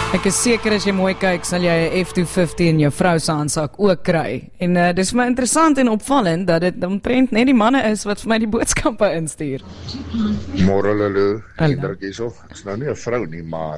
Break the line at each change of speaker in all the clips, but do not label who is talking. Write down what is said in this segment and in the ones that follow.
Ek is seker as jy mooi kyk, sal jy 'n F250 in jou vrou se handsak ook kry. En dis vir my interessant en opvallend dat dit omtrent net die manne is wat vir my die boodskappe instuur.
Môre Lulu,
Hallo.
Hendrik hierso. Ek's nou nie 'n vrou nie, maar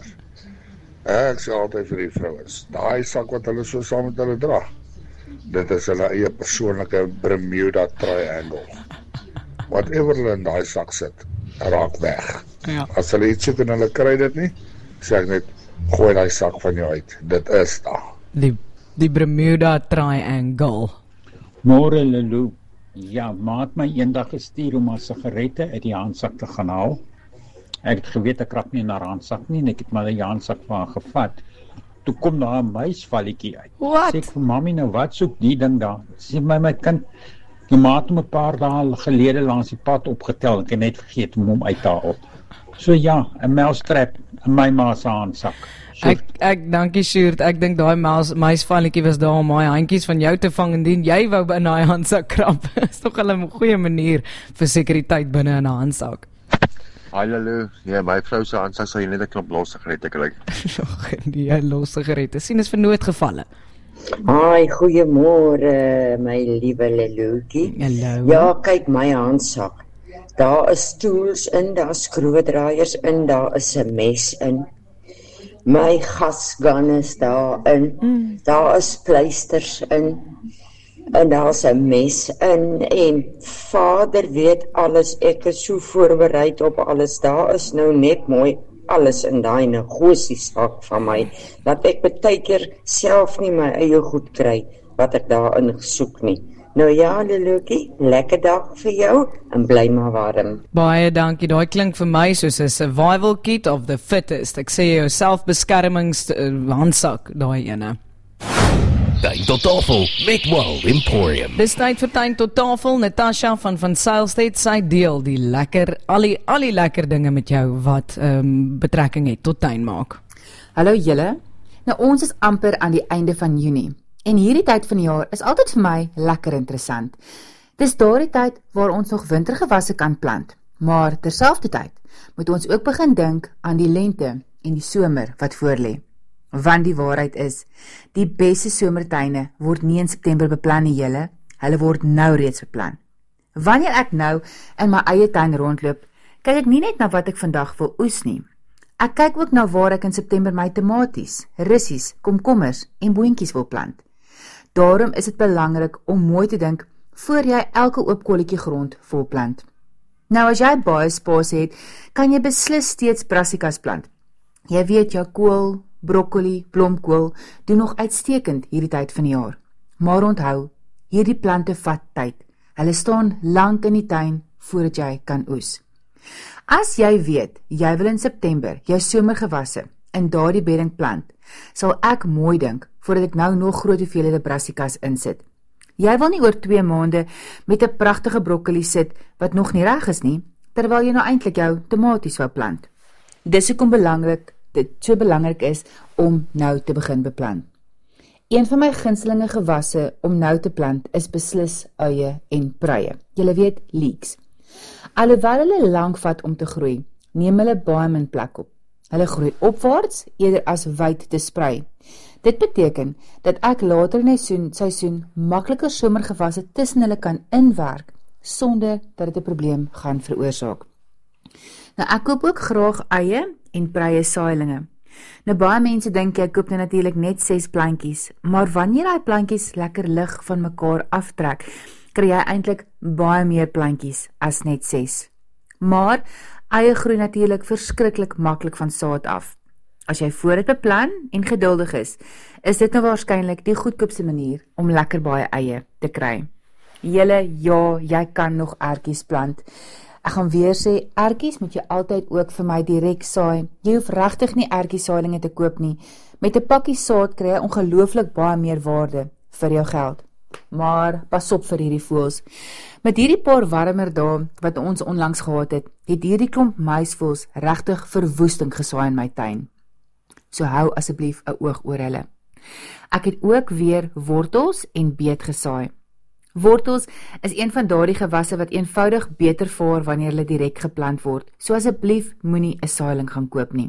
ek sê altyd vir die vrouens, daai sak wat hulle so saam met hulle dra, dit is hulle eie persoonlike Bermuda Triangle. Whatever hulle in daai sak sit, raak weg.
Ja.
As hulle iets soek en hulle kry dit nie, sê ek net, gooi daai sak van jou uit. Dit is daar.
Die Bermuda Triangle.
Môre Lulu. Ja, ma het my eendag gestuur om haar sigarette uit die handsak te gaan haal. Ek het geweet ek krap nie in haar handsak nie en ek het maar die handsak van haar gevat. Toe kom daar 'n muisvalletjie uit.
Wat?
Sê ek vir mami, nou wat soek die ding daar? Sê my kind, die ma het hom 'n paar dae gelede langs die pad opgetel. Ek het net vergeet om hom uit te haal. So ja, 'n mousetrap in my ma se handsak.
Ek dankie Sjoerd, ek dink daai muisvalletjie was daar om my handjies van jou te vang indien jy wou in daai handsak krap. Is tog 'n goeie manier vir sekuriteit binne in 'n handsak.
Hi Lulu, ja, my vrou se handsak sal jy net 'n klomp los sigarette kry.
Die los sigarette, sien is vir noodgevalle.
Hi, goeiemôre my liewe Lelukie.
Hallo.
Ja, kyk my handsak. Daar is tools in, daar is skroewedraaiers in, daar is 'n mes in. My gasgun is daarin. Daar is pleisters in. En daar's 'n mes in en Vader weet alles. Ek is so voorberei op alles. Daar is nou net mooi alles in daai negosie sak van my dat ek baie keer self nie my eie goed kry wat ek daarin gesoek nie. Nou ja, Lelukie, lekker dag vir jou en bly maar warm.
Baie dankie, daai klink vir my soos 'n survival kit of the fittest. Ek sê jou selfbeskermings handsak, daai ene.
Tuin tot tafel met World Emporium.
Dis tyd vir tuin tot tafel. Natasha van Sailstead, sy deel die lekker, al die lekker dinge met jou wat betrekking het tot tuin maak.
Hallo julle. Nou ons is amper aan die einde van Junie. En hierdie tyd van die jaar is altyd vir my lekker interessant. Dis daardie tyd waar ons nog wintergewasse kan plant. Maar terselfdertyd moet ons ook begin dink aan die lente en die somer wat voorlê. Want die waarheid is, die beste somertuine word nie in September beplan nie julle, hulle word nou reeds beplan. Wanneer ek nou in my eie tuin rondloop, kyk ek nie net na wat ek vandag wil oes nie. Ek kyk ook na waar ek in September my tomaties, russies, komkommers en boontjies wil plant. Daarom is dit belangrik om mooi te dink voor jy elke oop kolletjie grond volplant. Nou as jy baie spasie het, kan jy beslis steeds brassicas plant. Jy weet jou kool, broccoli, blomkool doen nog uitstekend hierdie tyd van die jaar. Maar onthou, hierdie plante vat tyd. Hulle staan lank in die tuin voordat jy kan oes. As jy weet, jy wil in September jou somergewasse in daardie bedding plant, sal ek mooi dink voordat ek nou nog groot hoeveelhede brassicas insit. Jy wil nie oor 2 maande met 'n pragtige broccoli sit wat nog nie reg is nie, terwyl jy nou eintlik jou tomaties wou plant. Dis hoekom dit so belangrik is om nou te begin beplan. Een van my gunstelinge gewasse om nou te plant is beslis uie en pruie. Julle weet, leeks. Alhoewel hulle lank vat om te groei, neem hulle baie min plek op. Hulle groei opwaarts eerder as wyd te sprei. Dit beteken dat ek later in die seisoen makliker somergewasse tussen hulle kan inwerk sonder dat dit 'n probleem gaan veroorsaak. Nou ek koop ook graag eie en pruie saailinge. Nou baie mense dink ek koop nou natuurlik net 6 plantjies, maar wanneer daai plantjies lekker lig van mekaar aftrek, kry jy eintlik baie meer plantjies as net 6. Maar eie groei natuurlik verskriklik maklik van saad af. As jy vooruit beplan en geduldig is dit nou waarskynlik die goedkoopste manier om lekker baie eie te kry. Julle, ja, jy kan nog ertjies plant. Ek gaan weer sê, ertjies moet jy altyd ook vir my direk saai. Jy hoef regtig nie ertjiesaailinge te koop nie. Met 'n pakkie saad kry jy ongelooflik baie meer waarde vir jou geld. Maar pas op vir hierdie voëls. Met hierdie paar warmer dae wat ons onlangs gehad het hierdie klomp muisvoëls regtig verwoesting gesaai in my tuin. So hou asseblief 'n oog oor hulle. Ek het ook weer wortels en beet gesaai. Wortels is een van daardie gewasse wat eenvoudig beter vaar wanneer hulle direk geplant word, so asseblief moenie 'n saailing gaan koop nie.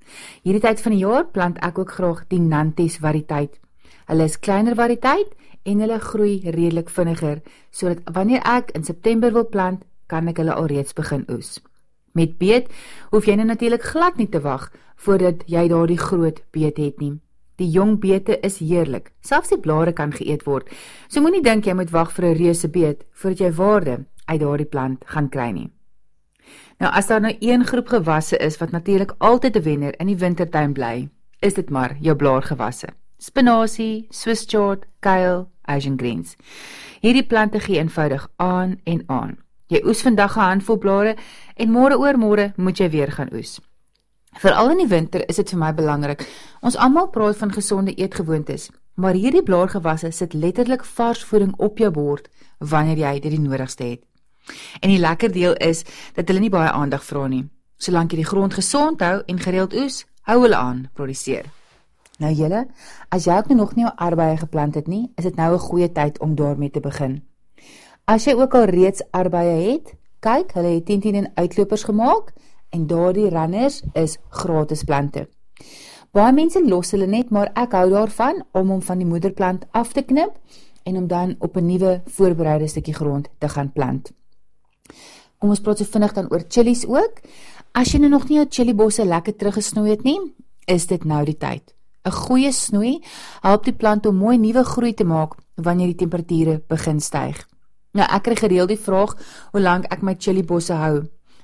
Hierdie tyd van die jaar plant ek ook graag die Nantes variëteit. Hulle is kleiner variëteit en hulle groei redelik vinniger, sodat wanneer ek in September wil plant, kan ek hulle alreeds begin oes. Met beet hoef jy nou natuurlik glad nie te wag voordat jy daardie groot beet het nie. Die jong beete is heerlik, selfs die blare kan geëet word, so moenie dink jy moet wag vir 'n reuse beet voordat jy waarde uit daardie plant gaan kry nie. Nou as daar nou een groep gewasse is wat natuurlik altyd 'n wenner in die wintertuin bly, is dit maar jou blaargewasse. Spinasie, Swiss chard, kale, Asian greens. Hierdie plante gee eenvoudig aan en aan. Jy oes vandag 'n handvol blare en môre oor môre moet jy weer gaan oes. Veral in die winter is dit vir my belangrik. Ons almal praat van gesonde eetgewoontes, maar hierdie blaargewasse sit letterlik vars voeding op jou bord wanneer jy dit die nodigste het. En die lekker deel is dat hulle nie baie aandag vra nie. Solank jy die grond gesond hou en gereeld oes, hou hulle aan produseer. Nou julle, as jy ook nog nie jou aardbeie geplant het nie, is dit nou 'n goeie tyd om daarmee te begin. As jy ook al reeds aardbeie het, kyk, hulle het 10 in uitlopers gemaak en daardie runners is gratis plante. Baie mense los hulle net, maar ek hou daarvan om hom van die moederplant af te knip en om dan op 'n nuwe voorbereide stukkie grond te gaan plant. Kom ons praat so vinnig dan oor chilies ook. As jy nou nog nie jou chilibosse lekker teruggesnoei het nie, is dit nou die tyd. 'n Goeie snoei help die plant om mooi nuwe groei te maak wanneer die temperature begin styg. Nou ek kry gereeld die vraag hoe lank ek my chilibosse hou.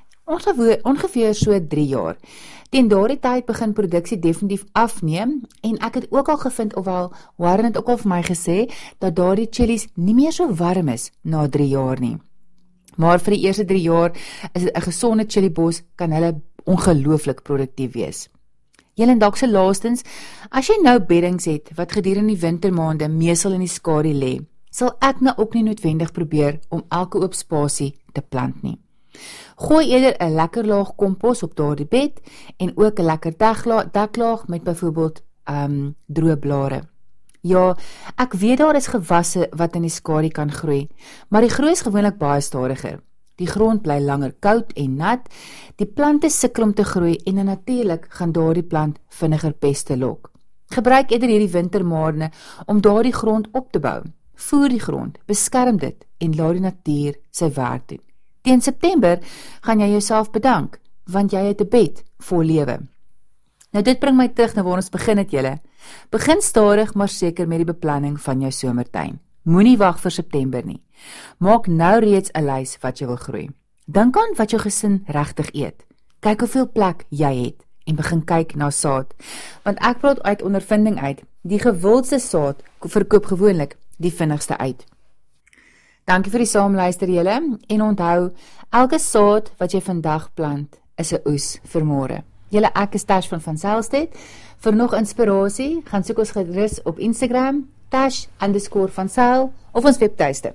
Ongeveer so 3 jaar. Teen daardie tyd begin produksie definitief afneem en ek het ook al gevind, ofwel Warren het ook al vir my gesê, dat daardie chilies nie meer so warm is na 3 jaar nie. Maar vir die eerste 3 jaar is dit 'n gesonde chilibos, kan hulle ongelooflik produktief wees. Julle dalk se laastens, as jy nou beddings het wat gedurende die wintermaande meesal in die skadu lê, sal ek nou ook nie noodwendig probeer om elke oop spasie te plant nie. Gooi eerder 'n lekker laag kompos op daardie bed en ook 'n lekker deklaag met byvoorbeeld droë blare. Ja, ek weet daar is gewasse wat in die skadu kan groei, maar die groei is gewoonlik baie stadiger. Die grond bly langer koud en nat, die plante sukkel om te groei en dan natuurlik gaan daardie plant vinniger peste lok. Gebruik eerder hierdie wintermaande om daardie grond op te bou. Voer die grond, beskerm dit en laat die natuur sy werk doen. Teen September gaan jy jouself bedank, want jy het 'n bed vol lewe. Nou dit bring my terug na waar ons begin het julle. Begin stadig maar seker met die beplanning van jou somertuin. Moenie wag vir September nie. Maak nou reeds 'n lys wat jy wil groei. Dink aan wat jou gesin regtig eet. Kyk hoeveel plek jy het en begin kyk na saad. Want ek praat uit ondervinding uit, die gewildste saad verkoop gewoonlik die vinnigste uit. Dankie vir die saamluister julle en onthou, elke saad wat jy vandag plant is 'n oes vir môre. Julle, ek is Tash van Sailstead. Vir nog inspirasie, gaan soek ons gerus op Instagram, Tash_van_Sail of ons webtuiste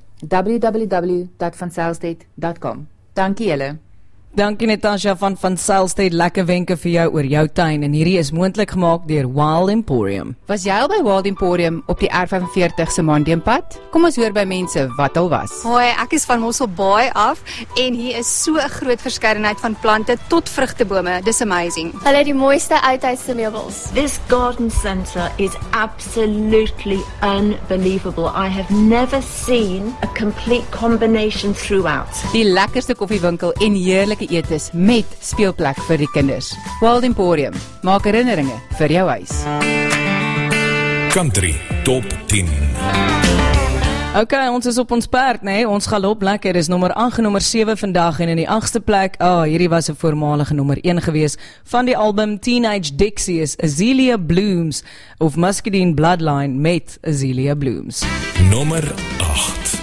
www.vansailstead.com. Dankie julle.
Dankie Natasha van Sailstead, lekker wenke vir jou oor jou tuin en hierdie is moontlik gemaak deur Wild Emporium.
Was jy al by Wild Emporium op die R45 se Mandeempad? Kom ons hoor by mense wat al was.
Hoi, ek is van Mosselbaai af en hier is so 'n groot verskeidenheid van plante tot vrugtebome. Dis amazing.
Hulle het die mooiste uithuisse meubels.
This garden centre is absolutely unbelievable. I have never seen a complete combination throughout.
Die lekkerste koffiewinkel en heerlike eetes met speelplek vir die kinders. Wild Emporium, maak herinneringe vir jou huis.
Country Top 10.
Okay, ons is op ons perd, nee, ons galop lekker, is nommer 8 en nommer 7 vandag en in die 8ste plek, hierdie was 'n voormalige nommer 1 gewees van die album Teenage Dixie is Azealia Blooms of Muscadine Bloodline met Azealia Blooms.
Nommer 8.